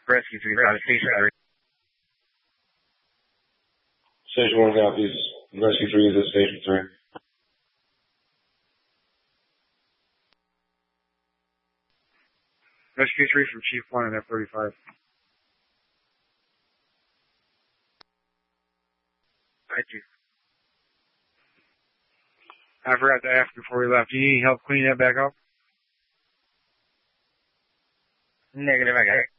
Rescue 3, Station 3. Station 1 copies. Rescue 3 is at Station 3. Rescue 3 from Chief 1 and F-35. Thank you. I forgot to ask before we left. Do you need help cleaning that back up? Negative, I got it.